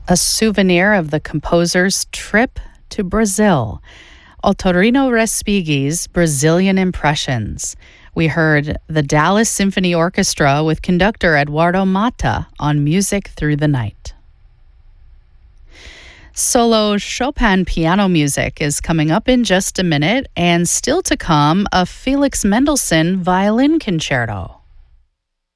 a souvenir of the composer's trip to Brazil. Otorino Respighi's Brazilian Impressions. We heard the Dallas Symphony Orchestra with conductor Eduardo Mata on Music Through the Night. Solo Chopin piano music is coming up in just a minute, and still to come, a Felix Mendelssohn violin concerto.